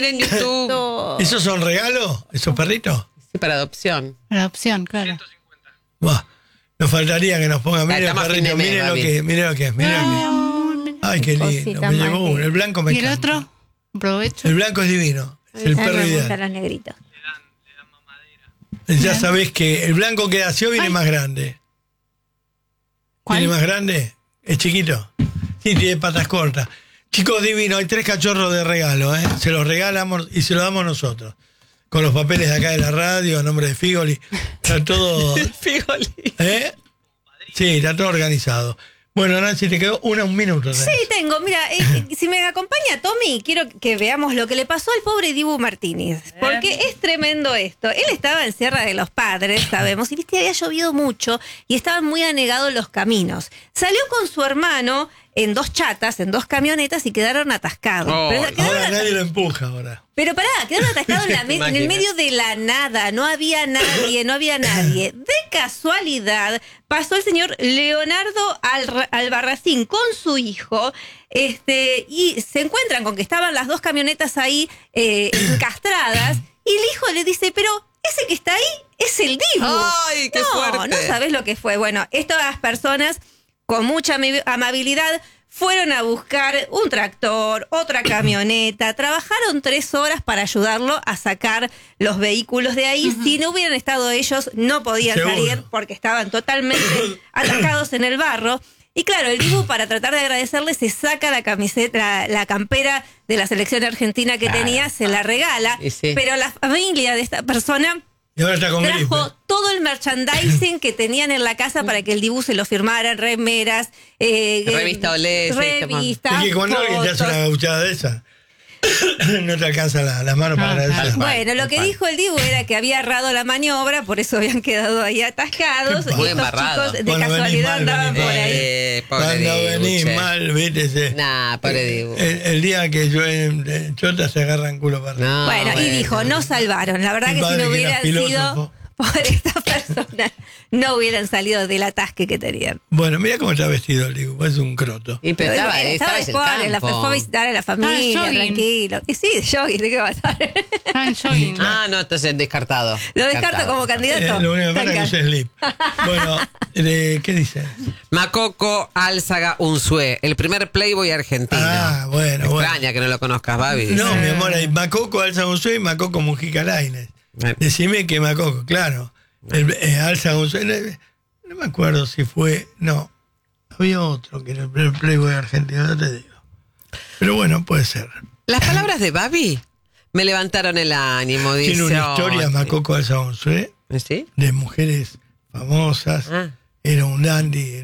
mira en YouTube. No. ¿Esos son regalos? ¿Esos perritos? Sí, para adopción. La opción, claro. Buah, nos faltaría que nos pongan, miren el estamos a fin perrito, de mes, miren lo Babi. que, miren lo que es, miren lo que es. Ay, qué lindo, Cosita me llevó más uno. El blanco me ¿Y el encanta. otro? Aprovecho. El blanco es divino, es el A mí perro me gustan ideal. los negritos. Ya sabés que el blanco que nació viene más grande. ¿Cuál? ¿Viene más grande? ¿Es chiquito? Sí, tiene patas cortas. Chicos divinos, hay 3 cachorros de regalo, ¿eh? Se los regalamos y se los damos nosotros. Con los papeles de acá de la radio, a nombre de Figoli. Está todo... Fíjole. ¿Eh? Sí, está todo organizado. Bueno, Nancy, te quedó un minuto. Sí, tengo. Mira, si me acompaña Tommy, quiero que veamos lo que le pasó al pobre Dibu Martínez. Porque es tremendo esto. Él estaba en Sierra de los Padres, sabemos, y viste, había llovido mucho y estaban muy anegados los caminos. Salió con su hermano en 2 chatas, en 2 camionetas y quedaron atascados. Oh, Ahora nadie lo empuja ahora. Pero pará, quedaron atascados en el medio de la nada, no había nadie. De casualidad, pasó el señor Leonardo Albarracín con su hijo, y se encuentran con que estaban las 2 camionetas ahí encastradas, y el hijo le dice, pero ese que está ahí es el Dibu. ¡Ay, qué fuerte! No sabés lo que fue. Bueno, estas personas, con mucha amabilidad, fueron a buscar un tractor, otra camioneta, trabajaron 3 horas para ayudarlo a sacar los vehículos de ahí. Si no hubieran estado ellos, no podían Seguro. salir porque estaban totalmente atascados en el barro. Y claro, el Dibu, para tratar de agradecerle, se saca la camiseta, la campera de la selección argentina que tenía, se la regala, Y sí. pero la familia de esta persona Y ahora está con gripe. trajo todo el merchandising que tenían en la casa para que el Dibu se lo firmara, remeras, Revista Olé, sí, revistas, Es que cuando alguien te hace una fotos. gauchada de esa, no te alcanza la mano para agradecer. Bueno, lo que Tal dijo el Dibu era que había errado la maniobra, por eso habían quedado ahí atascados. Qué Y Muy estos embarrado. chicos de Cuando venís casualidad mal, andaban venís por mal. ahí. Pobre Cuando Dibu, venís che. mal, viste. Nah, pobre Dibu. El día que llueve chota se agarran culo para arriba. No, Bueno, y dijo, no salvaron. La verdad Mi que si padre, no que era hubieran filósofo. sido por esta persona, no hubieran salido del atasque que tenían. Bueno, mira cómo está vestido el Dibu, es un croto. Y pero estaba de en el fue a campo. visitar a la familia, jogging. tranquilo. Y sí, de jogging, ¿de qué va a estar? Ah, en jogging. Ah, no, entonces descartado. Lo descarto como candidato. Lo único que falta es que Tranca. use slip. Bueno, ¿qué dice? Macoco Álzaga Unzué, el primer playboy argentino. Ah, bueno, Me bueno. extraña que no lo conozcas, Babi. No, mi amor, hay Macoco Alza Unzué y Macoco Mujica Lainez. Decime que Macoco, claro. Alza Unzué, no me acuerdo si fue. No, había otro que era el primer playboy argentino, no te digo. Pero bueno, puede ser. Las palabras de Babi me levantaron el ánimo. Dice, Tiene una historia, "Oh, Macoco Alza Unzué, ¿sí? de mujeres famosas. Ah. Era un dandy,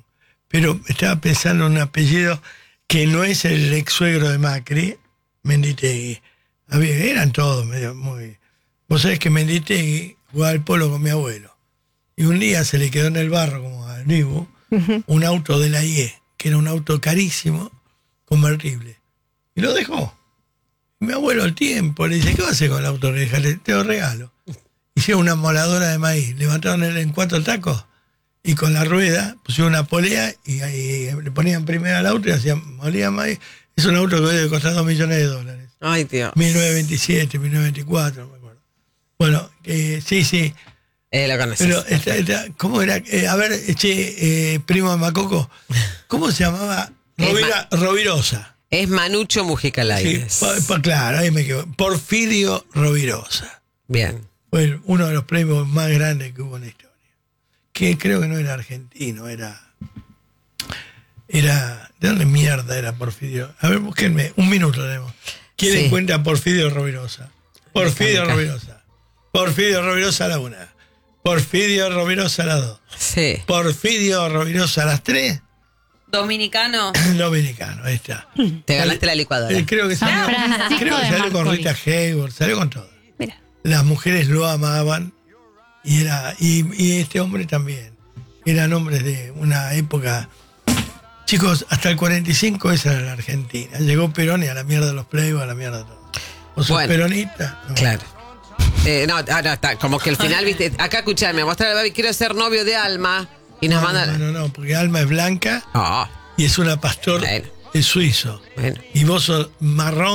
pero estaba pensando en un apellido que no es el ex suegro de Macri, Menditegui. Eran todos medio muy... Vos sabés que Menditegui jugaba al polo con mi abuelo. Y un día se le quedó en el barro, como al vivo, un auto de la IE, que era un auto carísimo, convertible. Y lo dejó. Y mi abuelo al tiempo le dice, ¿qué va a hacer con el auto? Le dije, te lo regalo. Hicieron una moladora de maíz, levantaron en 4 tacos y con la rueda pusieron una polea y ahí le ponían primero al auto y hacían molía maíz. Es un auto que hoy debe costar $2 millones. Ay, Dios. 1927, 1924, no me acuerdo. Bueno, sí. Lo conoces. Pero, ¿cómo era? A ver, primo de Macoco, ¿cómo se llamaba? Rovirosa. Es Manucho Mujica Sí, Lainez. claro, ahí me quedo. Porfirio Rovirosa. Bien. Fue uno de los premios más grandes que hubo en la historia. Que creo que no era argentino, era... ¿De dónde mierda era Porfirio? A ver, búsquenme, un minuto tenemos. ¿Quién Sí. encuentra a Porfirio Rovirosa? Porfirio Acá. Rovirosa. Porfirio Rovirosa a la 1. Porfirio Rovirosa a la 2. Sí. Porfirio Rovirosa a las 3. Dominicano. Dominicano, ahí está. Te ganaste la licuadora. Creo que salió, Francisco creo que de salió con Marconi. Rita Hayworth, salió con todo. Mira. Las mujeres lo amaban y este hombre también. Eran hombres de una época. Chicos, hasta el 45 esa era la Argentina. Llegó Perón y a la mierda los playboys, a la mierda todo. ¿O sos Bueno. peronista? No. Claro. No, está. Como que el final, viste. Acá escuchame, mostrarle a Babi, quiero ser novio de Alma. Y nos manda. No, porque Alma es blanca Ah, y es una pastor Bueno. es suizo. bueno. Y vos sos marrón.